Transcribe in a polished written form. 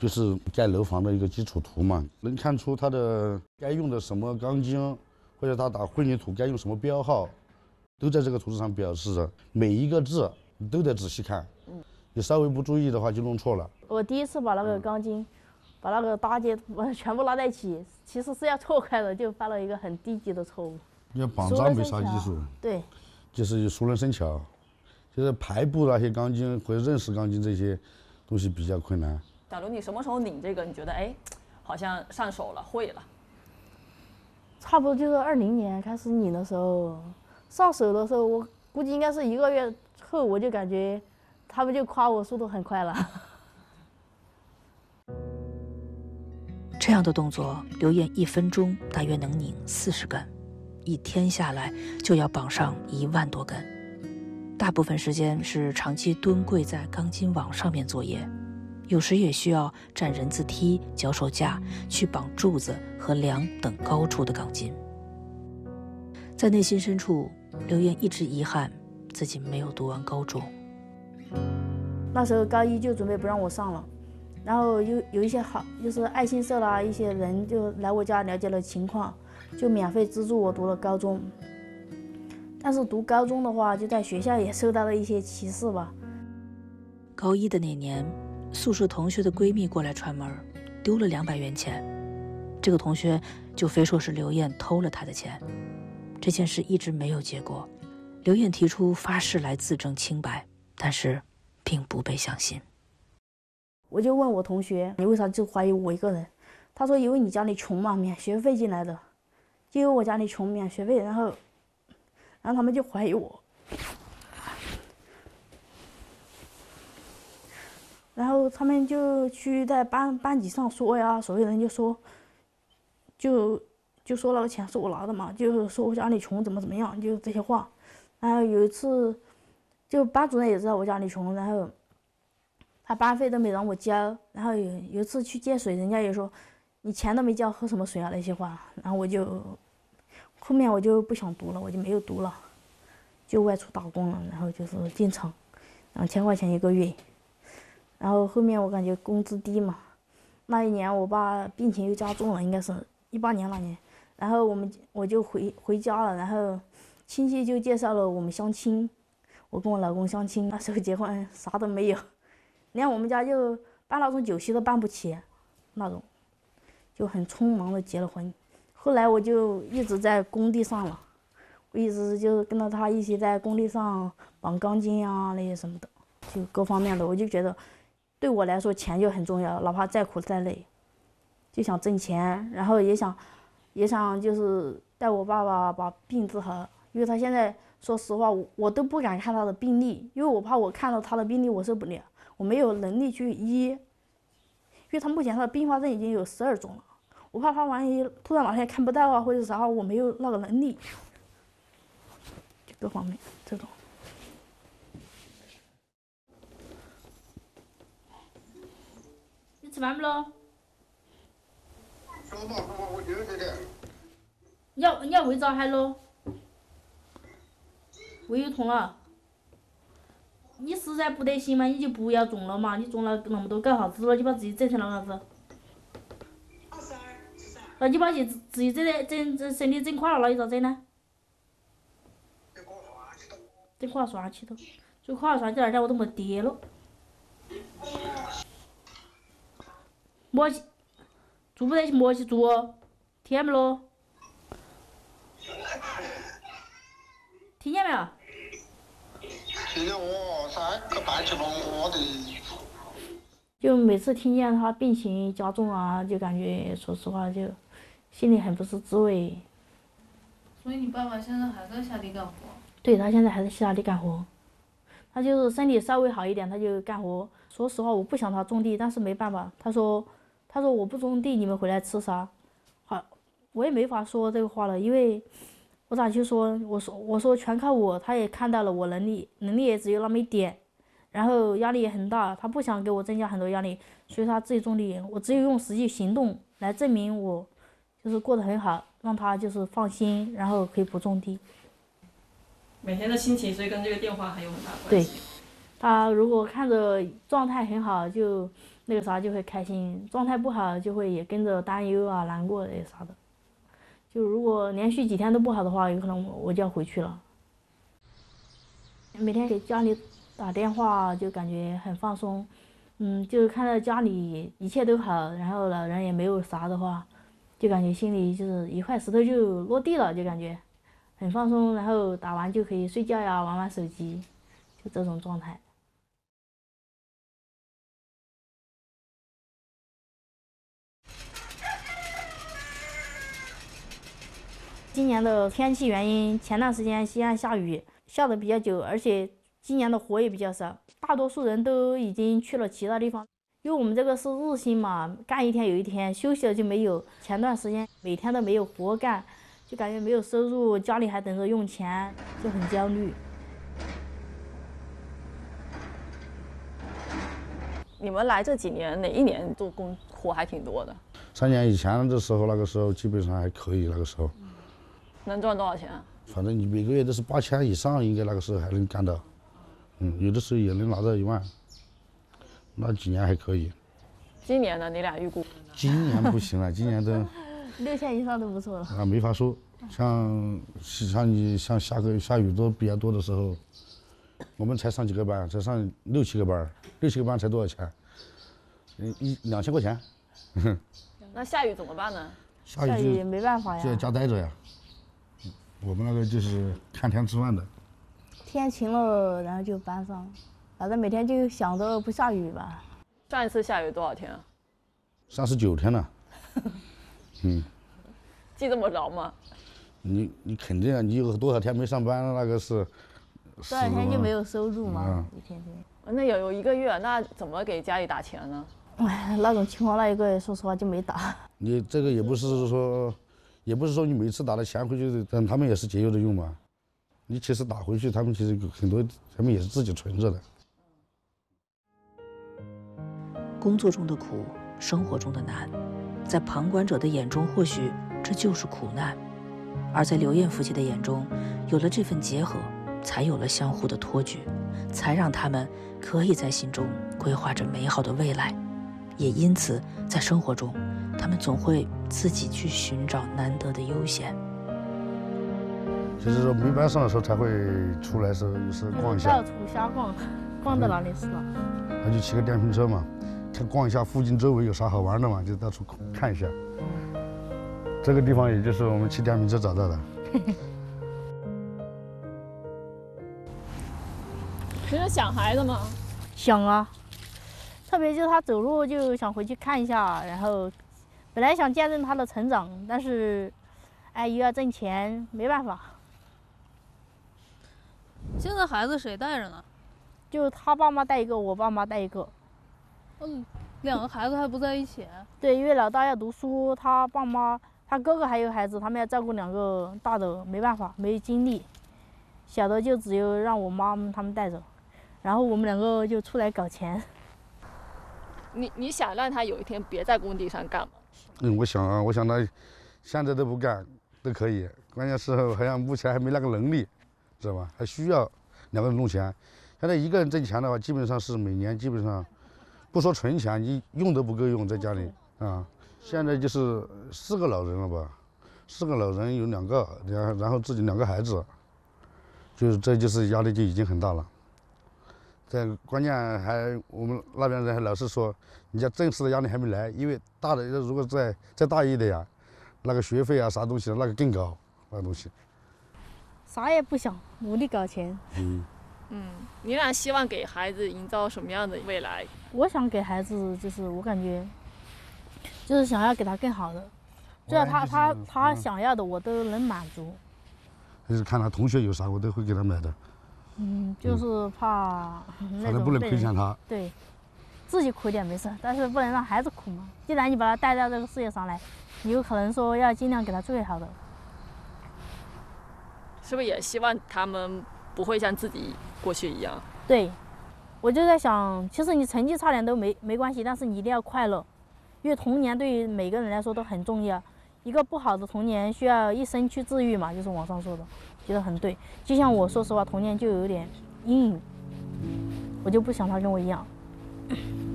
就是盖楼房的一个基础图嘛，能看出它的该用的什么钢筋，或者它打混凝土该用什么标号，都在这个图纸上表示着，每一个字都得仔细看。你稍微不注意的话就弄错了。 我第一次把那个钢筋，把那个搭接全部拉在一起，其实是要错开的，就犯了一个很低级的错误。 要绑扎没啥技术， 对， 就是熟能生巧，就是排布那些钢筋或者认识钢筋这些东西比较困难。 假如你什么时候拧这个，你觉得哎，好像上手了，会了？ 差不多就是20年开始拧的时候，上手的时候，我估计应该是1个月后，我就感觉他们就夸我速度很快了。 这样的动作，刘艳1分钟大约能拧40根，1天下来就要绑上1万多根。大部分时间是长期蹲跪在钢筋网上面作业，有时也需要站人字梯、脚手架去绑柱子和梁等高处的钢筋。在内心深处，刘艳一直遗憾自己没有读完高中。 那时候高1就准备不让我上了，然后有一些就是爱心社啦，一些人就来我家了解了情况，就免费资助我读了高中。但是读高中的话，就在学校也受到了一些歧视吧。 高1的那年，宿舍同学的闺蜜过来串门，丢了200元钱，这个同学就非说是刘艳偷了她的钱。这件事一直没有结果，刘艳提出发誓来自证清白，但是并不被相信。 我就问我同学，你为啥就怀疑我一个人？他说因为你家里穷嘛，免学费进来的，就因为我家里穷免学费，然后他们就怀疑我。然后他们就去在班级上说呀，所有人就说，就说那个钱是我拿的嘛，就说我家里穷怎么样，就这些话。然后有一次，就班主任也知道我家里穷，然后他班费都没让我交，然后有一次去接水，人家也说你钱都没交，喝什么水啊那些话。然后后面我就不想读了，我就没有读了，就外出打工了，然后就是进厂，2000块钱1个月。然后后面我感觉工资低嘛，那一年我爸病情又加重了，应该是18年那年，然后我就回家了，然后亲戚就介绍了我们相亲，我跟我老公相亲，那时候结婚啥都没有，连我们家就办那种酒席都办不起，那种就很匆忙的结了婚。后来我就一直在工地上了，我一直就跟着他一起在工地上绑钢筋啊那些什么的，就各方面的，我就觉得对我来说钱就很重要，哪怕再苦再累，就想挣钱，然后也想就是带我爸爸把病治好，因为他现在说实话我都不敢看他的病历，因为我怕我看到他的病历我受不了，我没有能力去医，因为他目前他的并发症已经有12种了，我怕他万一突然哪天看不到啊或者啥，我没有那个能力，就各方面这种。你吃饭没咯？ 吃嘛，我就这个。 你要胃咋还咯？胃又痛了。你实在不得行嘛，你就不要种了嘛，你种了那么多干啥子了？你把自己整成那样子。那你把自己整身体整垮了，那你咋整呢？整垮算起头，就垮算起2天我都没跌了。磨起，做不得磨起做，听没咯？听见没有？ 听见我3个半去了，我的。 就每次听见他病情加重啊，就感觉说实话就心里很不是滋味。 所以你爸爸现在还在下地干活？ 对，他现在还在下地干活，他就是身体稍微好一点他就干活。说实话我不想他种地，但是没办法，他说我不种地你们回来吃啥？好，我也没法说这个话了，因为我咋去说？我说全靠我，他也看到了我能力也只有那么一点，然后压力也很大，他不想给我增加很多压力，所以他自己种地。我只有用实际行动来证明我就是过得很好，让他就是放心，然后可以不种地。 每天的心情，所以跟这个电话还有很大关对， 系。 他如果看着状态很好，就那个啥就会开心，状态不好就会也跟着担忧啊、难过也啥的。就如果连续几天都不好的话，有可能我就要回去了。每天给家里打电话就感觉很放松，就是看到家里一切都好，然后老人也没有啥的话，就感觉心里就是一块石头就落地了，就感觉很放松，然后打完就可以睡觉呀，玩玩手机，就这种状态。今年的天气原因，前段时间西安下雨，下的比较久，而且今年的活也比较少，大多数人都已经去了其他地方。因为我们这个是日薪嘛，干一天有一天，休息了就没有。前段时间每天都没有活干，就感觉没有收入，家里还等着用钱，就很焦虑。 你们来这几年，哪一年做工活还挺多的 ？3年以前的时候，那个时候基本上还可以，那个时候。 能赚多少钱啊？ 反正你每个月都是8000以上，应该那个时候还能干到。有的时候也能拿到1万，那几年还可以。 今年呢？你俩预估？ 今年不行了，今年都 6000以上都不错了。 啊，没法说。像下雨比较多的时候，我们才上几个班，才上6、7个班，6、7个班才多少钱？2000块钱。 那下雨怎么办呢？ 下雨也没办法呀， 就在家待着呀。我们那个就是看天吃饭的。 天晴了，然后就搬上，反正每天就想着不下雨吧。 上一次下雨多少天啊 ？39天了。 记这么牢吗？ 你肯定啊，你有多少天没上班了？那个是多少天就没有收入嘛，一天天。 那有1个月，那怎么给家里打钱呢？ 哎，那种情况那1个月，说实话就没打。 你这个也不是说你每次打的钱回去，但他们也是节约着用嘛。你其实打回去，他们其实很多，他们也是自己存着的。 工作中的苦，生活中的难，在旁观者的眼中，或许这就是苦难；而在刘艳夫妻的眼中，有了这份结合，才有了相互的托举，才让他们可以在心中规划着美好的未来。也因此，在生活中，他们总会自己去寻找难得的悠闲。 就是说没班上的时候才会出来是逛一下， 到处瞎逛，逛到哪里是哪。 那就骑个电瓶车嘛，逛一下附近周围有啥好玩的嘛，就到处看一下。这个地方也就是我们骑电瓶车找到的。 其实想孩子吗？ 想啊，特别就是他走路就想回去看一下，然后本来想见证他的成长，但是又要挣钱，没办法。 现在孩子谁带着呢？ 就他爸妈带一个，我爸妈带一个。 2个孩子还不在一起？ 对，因为老大要读书，他爸妈、他哥哥还有孩子，他们要照顾2个大的，没办法，没精力。小的就只有让我妈他们带着，然后我们2个就出来搞钱。 你想让他有一天别在工地上干吗？ 我想啊，我想他现在都不干都可以，关键是好像目前还没那个能力，知道吧？还需要2个人弄钱。现在1个人挣钱的话，基本上是每年基本上不说存钱，你用都不够用在家里啊。现在就是4个老人了吧，4个老人有2个，然后自己2个孩子，这就是压力就已经很大了。关键还我们那边人还老是说，你家正式的压力还没来，因为大的如果再大一点呀，那个学费啊啥东西那个更高，那个东西。 啥也不想，努力搞钱。 你俩希望给孩子营造什么样的未来？ 我想给孩子，就是我感觉，就是想要给他更好的，只要他想要的，我都能满足。 就是看他同学有啥，我都会给他买的。 就是怕那种反正不能亏欠他。 对，自己苦点没事，但是不能让孩子苦嘛。既然你把他带到这个世界上来，你有可能说要尽量给他最好的。 是不是也希望他们不会像自己过去一样？ 对，我就在想，其实你成绩差点都没关系，但是你一定要快乐，因为童年对于每个人来说都很重要。一个不好的童年需要一生去治愈嘛，就是网上说的，觉得很对。就像我说实话，童年就有点阴影，我就不想他跟我一样。